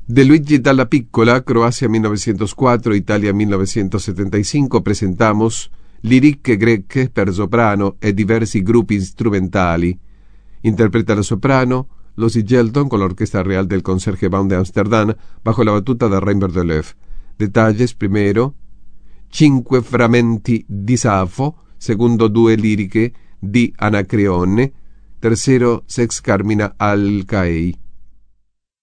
De Luigi Dalla Piccola, Croacia 1904, Italia 1975, presentamos Liriche greche per soprano e diversi gruppi strumentali. Interpreta la soprano Lucy Gelton con l'Orchestra Real del Concertgebouw de Amsterdam bajo la batuta de Rainer Deleuve. Detalles: primero, 5 frammenti di Safo, segundo, 2 liriche di Anacreone, tercero, Sex Carmina al Caei.